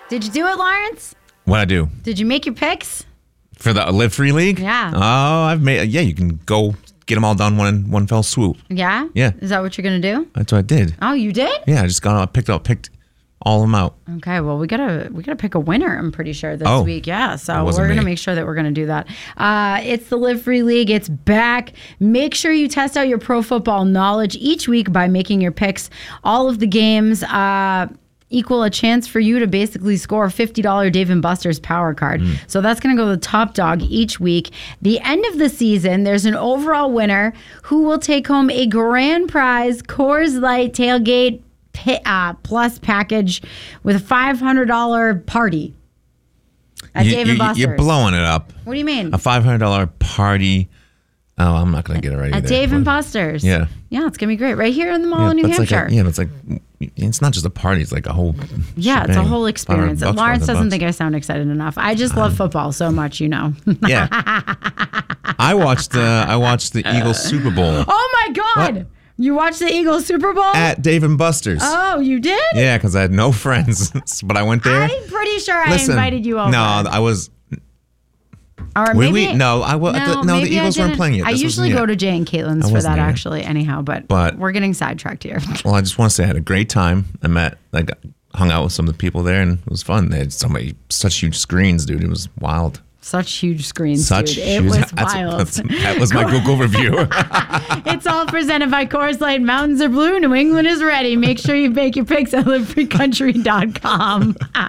Did you do it, Lawrence? What I do? Did you make your picks? For the Live Free League? Yeah. Oh, I've made. Yeah, you can go get them all done one fell swoop. Yeah? Yeah. Is that what you're going to do? That's what I did. Oh, you did? Yeah, I just picked all of them out. Okay, well, we gotta pick a winner, I'm pretty sure, this week. Yeah, so we're going to make sure that we're going to do that. It's the Live Free League. It's back. Make sure you test out your pro football knowledge each week by making your picks. All of the games equal a chance for you to basically score a $50 Dave & Buster's Power Card. So that's going to go to the top dog each week. The end of the season, there's an overall winner who will take home a grand prize Coors Light Tailgate Plus package with a $500 party at Dave & Buster's. You're blowing it up. What do you mean? A $500 party. Oh, I'm not going to get it right at Dave & Buster's. Yeah. Yeah, it's going to be great. Right here in the mall in New Hampshire. It's not just a party. It's like a whole it's a whole experience. Lawrence doesn't think I sound excited enough. I just love football so much, you know. Yeah. I watched the Eagles Super Bowl. Oh, my God. What? You watched the Eagles Super Bowl? At Dave & Buster's. Oh, you did? Yeah, because I had no friends. But I went there. I'm pretty sure I invited you over. No, I was... Or maybe... the Eagles weren't playing yet. I usually go to Jay and Caitlin's for that, actually, anyhow. But we're getting sidetracked here. Well, I just want to say I had a great time. Hung out with some of the people there, and it was fun. They had such huge screens, dude. It was wild. Such huge screens, dude. It was wild. That was my Google review. It's all presented by Coors Light. Mountains are blue. New England is ready. Make sure you make your picks at livefreecountry.com.